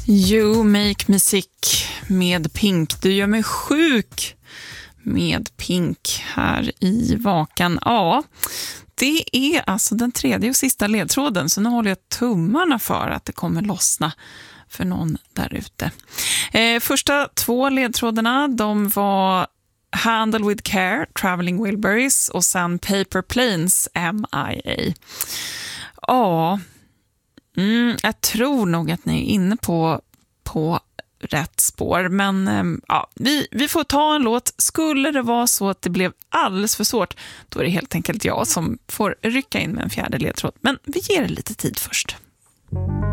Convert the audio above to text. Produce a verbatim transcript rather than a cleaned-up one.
You make me sick med Pink. Du gör mig sjuk med Pink här i Vakan. Ja, det är alltså den tredje och sista ledtråden, så nu håller jag tummarna för att det kommer lossna för någon där ute. Eh, första två ledtrådarna, de var Handle with Care, Traveling Wilburys, och sen Paper Planes, M I A. Ja, mm, jag tror nog att ni är inne på, på rätt spår, men ja, vi, vi får ta en låt. Skulle det vara så att det blev alldeles för svårt, då är det helt enkelt jag som får rycka in med en fjärde ledtråd. Men vi ger det lite tid först.